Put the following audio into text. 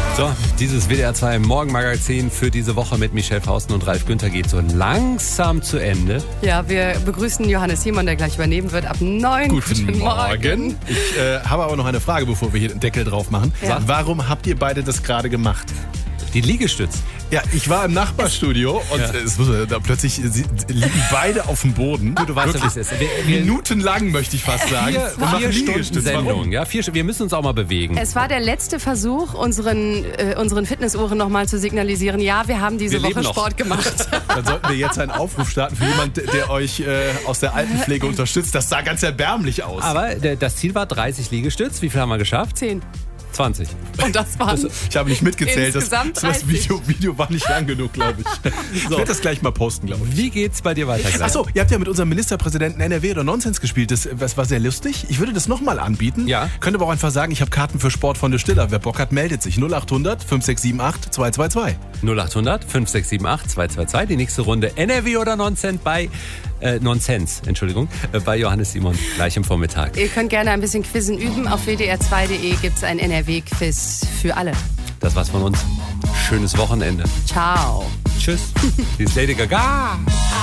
So, dieses WDR 2 Morgenmagazin für diese Woche mit Michelle Fausten und Ralf Günther geht so langsam zu Ende. Ja, wir begrüßen Johannes Simon, der gleich übernehmen wird, ab 9. Guten Morgen. Ich habe aber noch eine Frage, bevor wir hier den Deckel drauf machen. Ja. Warum habt ihr beide das gerade gemacht? Die Liegestütz. Ja, ich war im Nachbarstudio und es muss, da plötzlich liegen beide auf dem Boden. Du weißt ja, wie es ist. Minutenlang, möchte ich fast sagen. Vier machen Stunden Liegestütz. Sendung. Warum? Ja, wir müssen uns auch mal bewegen. Es war der letzte Versuch, unseren Fitnessuhren nochmal zu signalisieren, ja, wir haben diese Wir leben Woche noch. Sport gemacht. Dann sollten wir jetzt einen Aufruf starten für jemanden, der euch aus der Altenpflege unterstützt. Das sah ganz erbärmlich aus. Aber das Ziel war 30ich Liegestütz. Wie viel haben wir geschafft? 10. 20. Und das waren Ich habe nicht mitgezählt. Insgesamt Das 30. Video war nicht lang genug, glaube ich. Ich werde das gleich mal posten, glaube ich. Wie geht's bei dir weiter? Achso, ihr habt ja mit unserem Ministerpräsidenten NRW oder Nonsens gespielt. Das war sehr lustig. Ich würde das nochmal anbieten. Ja. Könnt aber auch einfach sagen, ich habe Karten für Sportfreunde Stiller. Wer Bock hat, meldet sich. 0800 5678 222. 0800 5678 222. Die nächste Runde NRW oder Nonsens bei bei Johannes Simon gleich im Vormittag. Ihr könnt gerne ein bisschen Quizzen üben. Auf wdr2.de gibt es ein NRW-Quiz für alle. Das war's von uns. Schönes Wochenende. Ciao. Tschüss. Die ist Lady Gaga.